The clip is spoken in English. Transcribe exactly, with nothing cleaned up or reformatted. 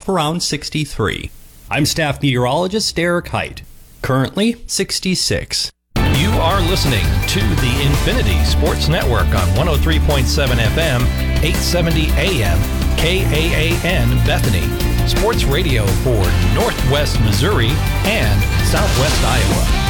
around sixty-three. I'm staff meteorologist Derek Height. Currently sixty-six. You are listening to the Infinity Sports Network on one oh three point seven F M, eight seventy A M, K A A N Bethany. Sports radio for Northwest Missouri and Southwest Iowa.